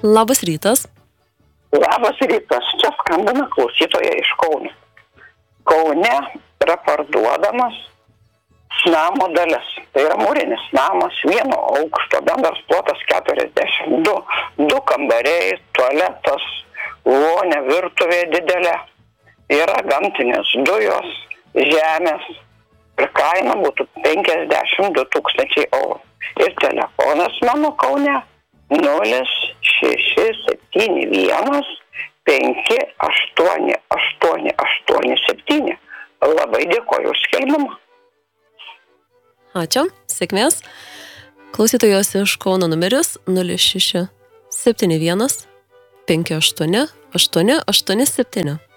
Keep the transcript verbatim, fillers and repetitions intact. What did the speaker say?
Labas rytas. Labas rytas, čia skambina klausytoja iš Kauno. Kaune yra parduodamas namo dalis. Tai yra mūrinis namas, vieno aukšto, bendras plotas keturiasdešimt du, du kambariai, tualetas, vonė, virtuvė didelė. Yra gamtinės dujos, žemės ir kaina būtų penkiasdešimt du tūkstančiai eurų. Ir telefonas mano Kaune nulis šeši septyni vienas penki aštuoni aštuoni aštuoni septyni. Labai dėkoju už skelbimą. Ačiū, sėkmės. Klausytojos iš Kauno numeris nulis šeši septyni vienas penki aštuoni aštuoni aštuoni septyni.